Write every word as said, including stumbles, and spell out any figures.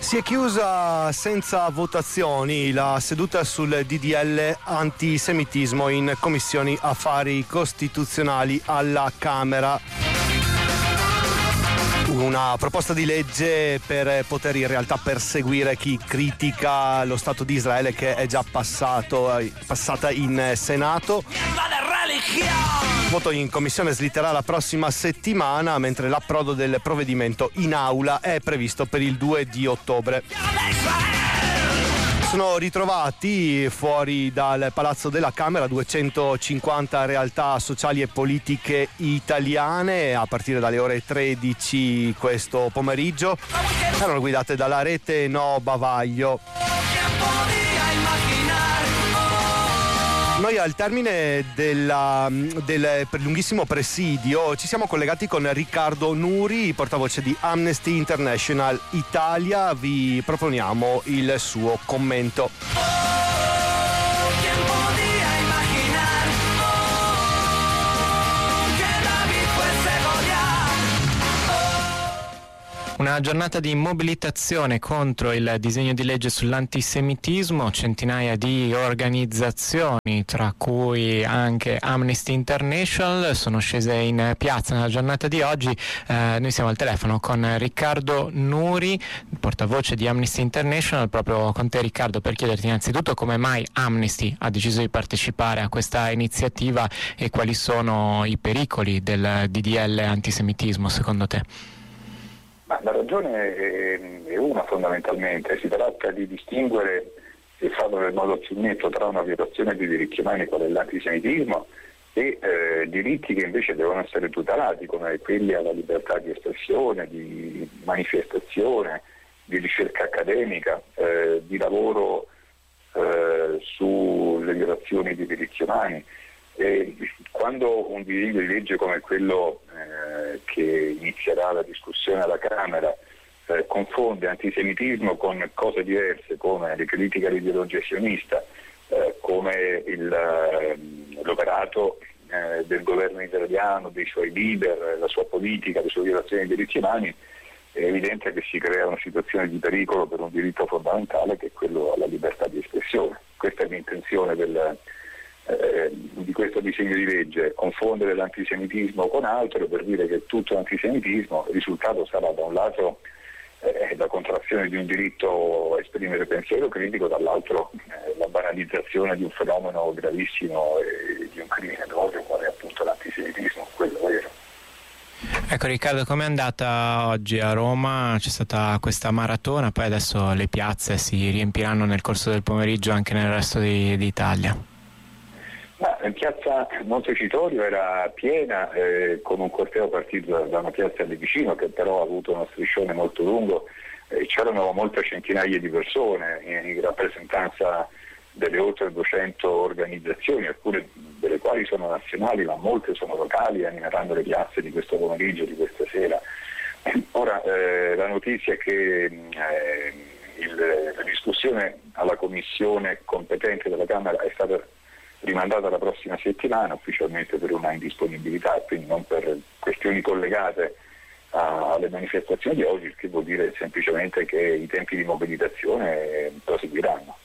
Si è chiusa senza votazioni la seduta sul D D L antisemitismo in commissioni affari costituzionali alla Camera. Una proposta di legge per poter in realtà perseguire chi critica lo Stato di Israele, che è già passato, passata in Senato. Il voto in commissione slitterà la prossima settimana, mentre l'approdo del provvedimento in aula è previsto per il due di ottobre. Sono ritrovati fuori dal Palazzo della Camera duecentocinquanta realtà sociali e politiche italiane a partire dalle ore tredici questo pomeriggio. Erano guidate dalla rete No Bavaglio. Noi al termine della, del lunghissimo presidio ci siamo collegati con Riccardo Nuri, portavoce di Amnesty International Italia. Vi proponiamo il suo commento. Una giornata di mobilitazione contro il disegno di legge sull'antisemitismo. Centinaia di organizzazioni, tra cui anche Amnesty International, sono scese in piazza nella giornata di oggi. Eh, noi siamo al telefono con Riccardo Nuri, portavoce di Amnesty International, proprio con te Riccardo, per chiederti innanzitutto come mai Amnesty ha deciso di partecipare a questa iniziativa e quali sono i pericoli del D D L antisemitismo secondo te. Ma la ragione è una fondamentalmente, si tratta di distinguere e farlo nel modo più netto tra una violazione dei diritti umani quale l'antisemitismo e eh, diritti che invece devono essere tutelati come quelli alla libertà di espressione, di manifestazione, di ricerca accademica, eh, di lavoro eh, sulle violazioni dei diritti umani. E quando un disegno di legge come quello eh, che inizierà la discussione alla Camera eh, confonde antisemitismo con cose diverse come le critiche all'ideologia sionista, eh, come il, eh, l'operato eh, del governo italiano, dei suoi leader, la sua politica, le sue violazioni dei diritti umani, è evidente che si crea una situazione di pericolo per un diritto fondamentale che è quello alla libertà di espressione. Questa è l'intenzione del Eh, di questo disegno di legge, confondere l'antisemitismo con altro per dire che tutto l'antisemitismo, il risultato sarà da un lato eh, la contrazione di un diritto a esprimere pensiero critico, dall'altro eh, la banalizzazione di un fenomeno gravissimo e di un crimine d'odio quale è appunto l'antisemitismo, quello vero. Ecco Riccardo, com'è andata oggi a Roma? C'è stata questa maratona, poi adesso le piazze si riempiranno nel corso del pomeriggio anche nel resto di, d'Italia. Ma in piazza Montecitorio era piena, eh, con un corteo partito da, da una piazza lì vicino che però ha avuto uno striscione molto lungo. Eh, c'erano molte centinaia di persone in, in rappresentanza delle oltre duecento organizzazioni, alcune delle quali sono nazionali ma molte sono locali, animeranno le piazze di questo pomeriggio, di questa sera. Ora eh, la notizia è che eh, il, la discussione alla commissione competente della Camera è stata rimandata la prossima settimana ufficialmente per una indisponibilità e quindi non per questioni collegate a, alle manifestazioni di oggi, il che vuol dire semplicemente che i tempi di mobilitazione proseguiranno.